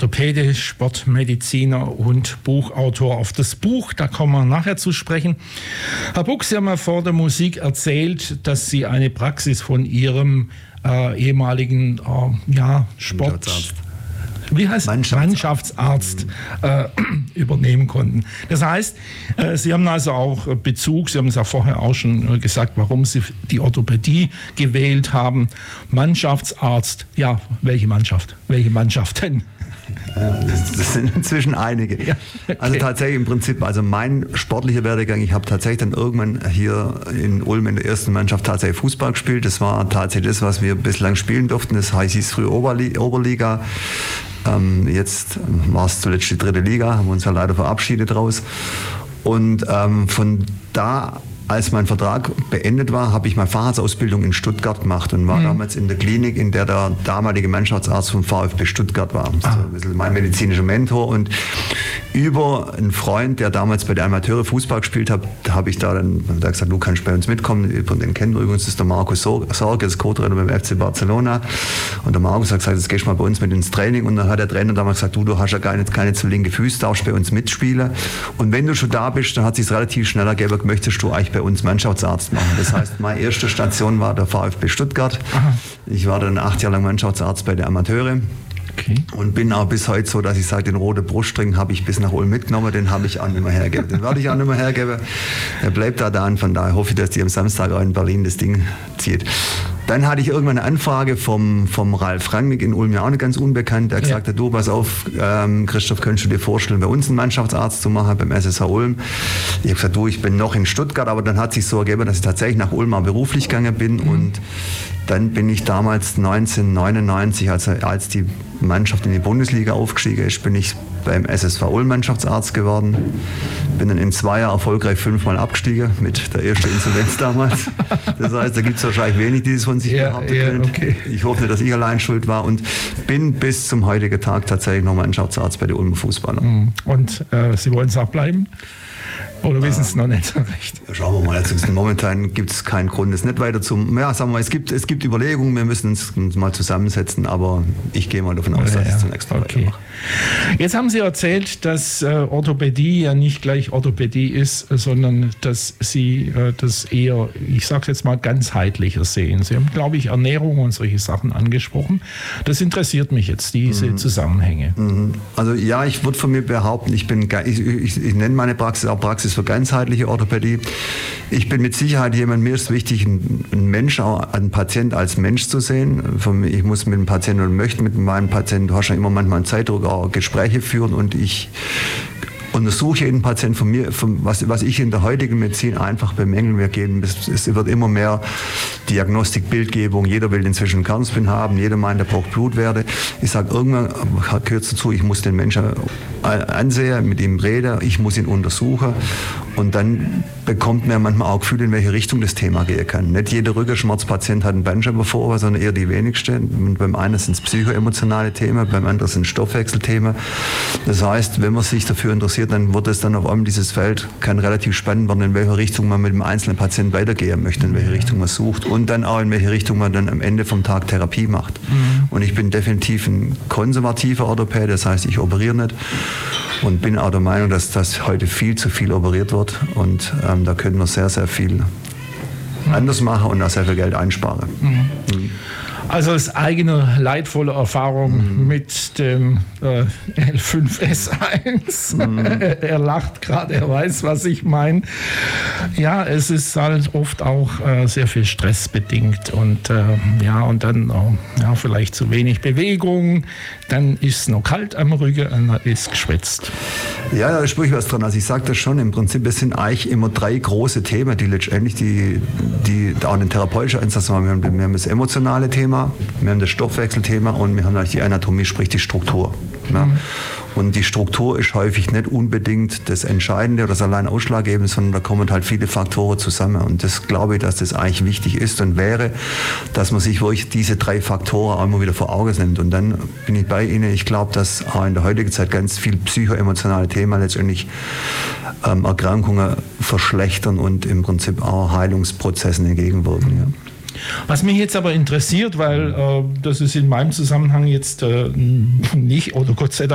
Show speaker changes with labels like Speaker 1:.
Speaker 1: Orthopäde, Sportmediziner und Buchautor. Auf das Buch, da kommen wir nachher zu sprechen. Herr Buck, Sie haben ja vor der Musik erzählt, dass Sie eine Praxis von Ihrem ehemaligen Sportarzt. Wie heißt Mannschaftsarzt übernehmen konnten. Das heißt, Sie haben also auch Bezug, Sie haben es ja vorher auch schon gesagt, warum Sie die Orthopädie gewählt haben. Mannschaftsarzt, ja, welche Mannschaft? Welche Mannschaften?
Speaker 2: Das sind inzwischen einige. Ja, okay. Also tatsächlich im Prinzip, also mein sportlicher Werdegang, ich habe tatsächlich dann irgendwann hier in Ulm in der ersten Mannschaft tatsächlich Fußball gespielt. Das war tatsächlich das, was wir bislang spielen durften. Das hieß früher Oberliga. Jetzt war es zuletzt die 3. Liga, haben wir uns ja leider verabschiedet raus. Und von da, als mein Vertrag beendet war, habe ich meine Facharztausbildung in Stuttgart gemacht und war damals in der Klinik, in der der damalige Mannschaftsarzt vom VfB Stuttgart war. So ein bisschen mein medizinischer Mentor. Und über einen Freund, der damals bei der Amateure Fußball gespielt hat, habe ich da dann gesagt, du kannst bei uns mitkommen. Den kennen wir übrigens, das ist der Markus Sorge, das Co-Trainer beim FC Barcelona. Und der Markus hat gesagt, jetzt gehst du mal bei uns mit ins Training. Und dann hat der Trainer damals gesagt, du hast ja keine zu linke Füße, darfst bei uns mitspielen. Und wenn du schon da bist, dann hat es sich relativ schnell ergeben, möchtest du eigentlich bei uns Mannschaftsarzt machen. Das heißt, meine erste Station war der VfB Stuttgart. Aha. Ich war dann 8 Jahre lang Mannschaftsarzt bei der Amateure. Okay. Und bin auch bis heute so, dass ich sage, den roten Brustring habe ich bis nach Ulm mitgenommen, den habe ich auch nicht mehr hergegeben. Den werde ich auch nicht mehr hergeben. Er bleibt da und von daher hoffe ich, dass die am Samstag auch in Berlin das Ding zieht. Dann hatte ich irgendwann eine Anfrage vom Ralf Rangnick in Ulm, ja auch nicht ganz unbekannt. Der gesagt hat, du, pass auf, Christoph, könntest du dir vorstellen, bei uns einen Mannschaftsarzt zu machen, beim SSH Ulm? Ich habe gesagt, du, ich bin noch in Stuttgart, aber dann hat sich so ergeben, dass ich tatsächlich nach Ulm auch beruflich gegangen bin und dann bin ich damals 1999, als die Mannschaft in die Bundesliga aufgestiegen ist, bin ich beim SSV Ulm Mannschaftsarzt geworden. Bin dann in 2 Jahren erfolgreich 5-mal abgestiegen mit der ersten Insolvenz damals. Das heißt, da gibt es wahrscheinlich wenig, die das von sich behaupten können. Okay. Ich hoffe nicht, dass ich allein schuld war und bin bis zum heutigen Tag tatsächlich noch Mannschaftsarzt bei den Ulmer Fußballern.
Speaker 1: Und Sie wollen es auch bleiben? Oder wissen es noch nicht so recht?
Speaker 2: Schauen wir mal. Also momentan gibt es keinen Grund, es nicht weiter zu... Ja, sagen wir mal, es gibt Überlegungen, wir müssen uns mal zusammensetzen, aber ich gehe mal davon aus, dass ich es zunächst mal weitermache.
Speaker 1: Jetzt haben Sie erzählt, dass Orthopädie ja nicht gleich Orthopädie ist, sondern dass Sie das eher, ich sage es jetzt mal, ganzheitlicher sehen. Sie haben, glaube ich, Ernährung und solche Sachen angesprochen. Das interessiert mich jetzt, diese Zusammenhänge.
Speaker 2: Also ja, ich würde von mir behaupten, ich nenne meine Praxis auch Praxis für ganzheitliche Orthopädie. Ich bin mit Sicherheit jemand, mir ist wichtig, einen Mensch, auch einen Patient als Mensch zu sehen. Ich muss mit dem Patienten oder möchte mit meinem Patienten, du hast ja immer manchmal einen Zeitdruck, auch Gespräche führen und ich untersuche jeden Patienten von mir, was ich in der heutigen Medizin einfach bemängeln will. Es wird immer mehr Diagnostik, Bildgebung. Jeder will inzwischen einen Kernspin haben. Jeder meint, er braucht Blutwerte. Ich sage, irgendwann gehört es dazu, ich muss den Menschen ansehen, mit ihm reden, ich muss ihn untersuchen. Und dann bekommt man manchmal auch Gefühl, in welche Richtung das Thema gehen kann. Nicht jeder Rückenschmerzpatient hat einen Bandscheibenvorfall, sondern eher die wenigsten. Und beim einen sind es psychoemotionale Themen, beim anderen sind es Stoffwechselthemen. Das heißt, wenn man sich dafür interessiert, dann wird es dann auf einmal dieses Feld, kann relativ spannend werden, in welche Richtung man mit dem einzelnen Patienten weitergehen möchte, in welche Richtung man sucht und dann auch in welche Richtung man dann am Ende vom Tag Therapie macht. Und ich bin definitiv ein konservativer Orthopäde, das heißt, ich operiere nicht und bin auch der Meinung, dass das heute viel zu viel operiert wird und da können wir sehr, sehr viel anders machen und auch sehr viel Geld einsparen.
Speaker 1: Also aus eigener leidvoller Erfahrung mit dem L5S1. Er lacht gerade, er weiß, was ich meine. Ja, es ist halt oft auch sehr viel Stress bedingt und und dann vielleicht zu wenig Bewegung. Dann ist es noch kalt am Rücken und dann ist geschwitzt.
Speaker 2: Ja, da sprich was dran. Also ich sage das schon, im Prinzip, es sind eigentlich immer 3 große Themen, die letztendlich die auch einen therapeutischen Ansatz haben. Wir haben das emotionale Thema, wir haben das Stoffwechselthema und wir haben eigentlich die Anatomie, sprich die Struktur. Ja. Und die Struktur ist häufig nicht unbedingt das Entscheidende oder das allein Ausschlaggebende, sondern da kommen halt viele Faktoren zusammen. Und das glaube ich, dass das eigentlich wichtig ist und wäre, dass man sich wirklich diese 3 Faktoren auch immer wieder vor Augen nimmt. Und dann bin ich bei Ihnen. Ich glaube, dass auch in der heutigen Zeit ganz viel psychoemotionale Themen letztendlich Erkrankungen verschlechtern und im Prinzip auch Heilungsprozessen entgegenwirken. Ja.
Speaker 1: Was mich jetzt aber interessiert, weil das ist in meinem Zusammenhang jetzt nicht, oder Gott sei Dank,